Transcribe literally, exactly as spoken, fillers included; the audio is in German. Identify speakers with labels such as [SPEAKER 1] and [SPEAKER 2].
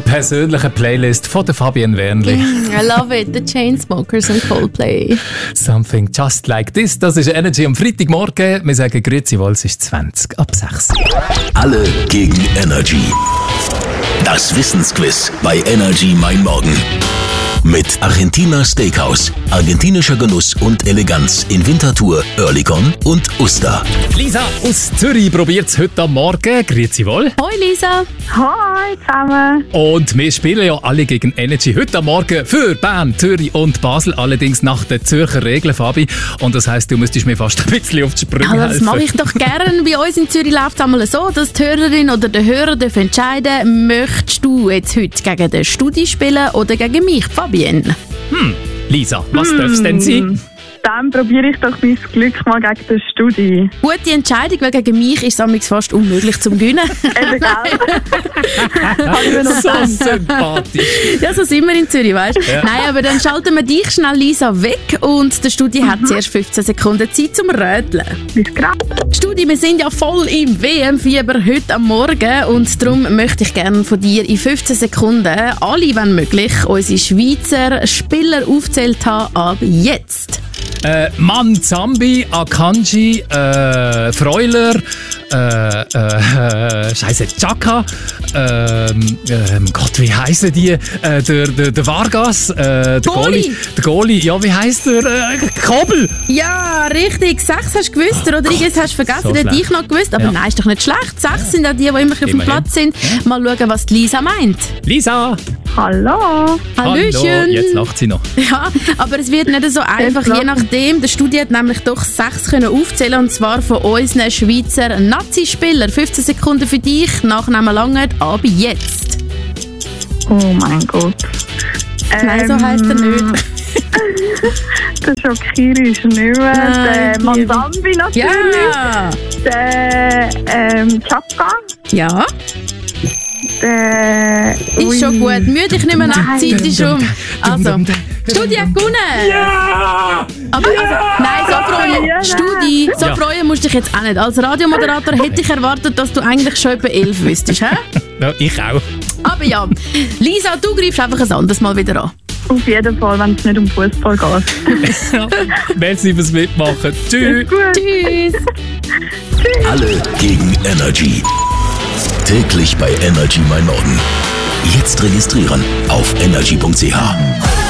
[SPEAKER 1] persönlichen Playlist von der Fabienne Wernli.
[SPEAKER 2] Mm, I love it, The Chainsmokers und Coldplay.
[SPEAKER 1] Something just like this. Das ist Energy am Freitagmorgen. Wir sagen grüezi wohl, es ist zwanzig ab sechs.
[SPEAKER 3] Alle gegen Energy. Das Wissensquiz bei Energy Mein Morgen. Mit Argentina Steakhouse, argentinischer Genuss und Eleganz in Winterthur, Oerlikon und Uster.
[SPEAKER 1] Lisa aus Zürich probiert es heute am Morgen. Grüezi wohl.
[SPEAKER 2] Hoi Lisa.
[SPEAKER 4] Hi zusammen.
[SPEAKER 1] Und wir spielen ja alle gegen Energy heute am Morgen für Bern, Zürich und Basel. Allerdings nach den Zürcher Regeln, Fabi. Und das heisst, du müsstest mir fast ein bisschen auf die Sprünge
[SPEAKER 2] Also, das
[SPEAKER 1] helfen.
[SPEAKER 2] mache ich doch gerne. Bei uns in Zürich läuft es einmal so, dass die Hörerin oder der Hörer darf entscheiden, möchtest du jetzt heute gegen den Studi spielen oder gegen mich, Fabienne?
[SPEAKER 1] Hm, Lisa, was
[SPEAKER 4] Hm.
[SPEAKER 1] darf es denn sein?
[SPEAKER 4] Dann probiere ich doch mein Glück mal gegen den Studi.
[SPEAKER 2] Gute Entscheidung, weil gegen mich ist es fast unmöglich zu gewinnen.
[SPEAKER 4] Eben, gell?
[SPEAKER 1] So sympathisch.
[SPEAKER 2] Ja, so sind wir in Zürich, weißt du?
[SPEAKER 1] Ja.
[SPEAKER 2] Nein, aber dann schalten wir dich schnell, Lisa, weg und der Studi hat zuerst fünfzehn Sekunden Zeit zum Röteln.
[SPEAKER 4] Bis grad.
[SPEAKER 2] Studi, wir sind ja voll im W M-Fieber heute am Morgen und darum möchte ich gerne von dir in fünfzehn Sekunden alle, wenn möglich, unsere Schweizer Spieler aufgezählt haben ab jetzt.
[SPEAKER 1] Äh, Manzambi, Akanji, äh, Freuler, äh, äh, Scheiße, Chaka, ähm, ähm, Gott, wie heissen die? Äh, der, der, der Vargas, äh, der
[SPEAKER 2] Goalie.
[SPEAKER 1] Goalie, der Goalie, ja, wie heisst der? Äh, Kobel!
[SPEAKER 2] Ja, richtig. Sechs hast du gewusst. Der Rodriguez hast du vergessen,
[SPEAKER 1] so
[SPEAKER 2] den hätte
[SPEAKER 1] schlecht.
[SPEAKER 2] ich noch gewusst. Aber
[SPEAKER 1] Ja.
[SPEAKER 2] nein, ist doch nicht schlecht. Sechs sind auch die, die immer auf dem
[SPEAKER 1] Immerhin.
[SPEAKER 2] Platz sind. Mal schauen, was die Lisa meint.
[SPEAKER 1] Lisa!
[SPEAKER 4] Hallo.
[SPEAKER 2] Hallöchen.
[SPEAKER 1] Hallo, jetzt lacht sie noch.
[SPEAKER 2] Ja, aber es wird nicht so einfach,
[SPEAKER 4] Jetzt
[SPEAKER 2] je nachdem. Der Studi hat nämlich doch sechs können aufzählen, und zwar von unseren Schweizer Nazi-Spielern. fünfzehn Sekunden für dich, Nachnamen lange, ab jetzt.
[SPEAKER 4] Oh mein Gott.
[SPEAKER 2] Nein, so
[SPEAKER 4] Ähm,
[SPEAKER 2] heisst er nicht.
[SPEAKER 4] Der Shakiri ist nicht mehr.
[SPEAKER 2] Nein,
[SPEAKER 4] Der Manzambi natürlich.
[SPEAKER 2] Ja!
[SPEAKER 4] Der ähm, Chapka.
[SPEAKER 2] Ja,
[SPEAKER 4] Der...
[SPEAKER 2] ist schon gut. Mühe dich nicht mehr nach, die Zeit ist um. Also, Studi hat gewonnen!
[SPEAKER 1] Ja!
[SPEAKER 2] Aber also, nein, so freuen,
[SPEAKER 4] Ja,
[SPEAKER 2] Studi, so
[SPEAKER 1] Ja.
[SPEAKER 2] freuen musst du dich jetzt auch nicht. Als Radiomoderator hätte ich erwartet, dass du eigentlich schon etwa elf wüsstest. Hä?
[SPEAKER 1] Ja, ich auch.
[SPEAKER 2] Aber ja, Lisa, du greifst einfach ein anderes Mal wieder an.
[SPEAKER 4] Auf jeden Fall, wenn es nicht um Fußball geht.
[SPEAKER 1] Merci fürs Mitmachen. Tschüss.
[SPEAKER 4] Gut.
[SPEAKER 2] Tschüss!
[SPEAKER 3] Alle gegen Energy. Täglich bei Energy Mein Morgen. Jetzt registrieren auf energy punkt c h.